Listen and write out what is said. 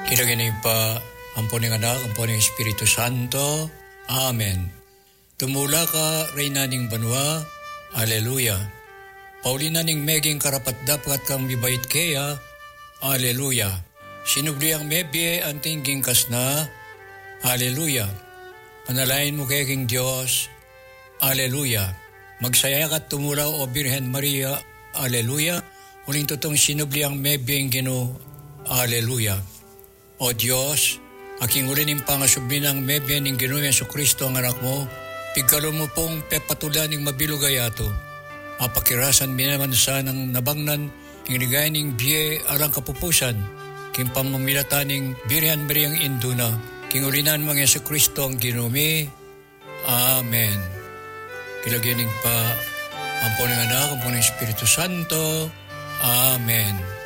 Kilagin pa ang puning anak, ang puning Espiritu Santo. Amen. Tumula ka, Reyna ning banwa. Alleluia. Paulina ning meging karapat dapat kang bibait kaya. Alleluia. Sinubli ang mebye ang tingging kasna. Alleluia. Panalain mo kay King Diyos. Alleluia. Magsaya ka't tumulaw o Birhen Maria. Alleluia. Huling tutong sinubli ang mebye ang Ginoo. Alleluia. O Diyos, aking uli ning pangasubli ng mebye ng Ginoo Yesu Kristo ang anak mo, pigkalo mo pong pepatulan ng mabilugayato. Apakirasan minamansa ng nabangnan, inigay ng biye arang kapupusan, king pamamilatan ng Birhen Mariang Induna, king ulinan mga Yesu Kristo ang Ginoo mi. Amen. Kilagyanin pa ang punong anak, ang punong Espiritu Santo. Amen.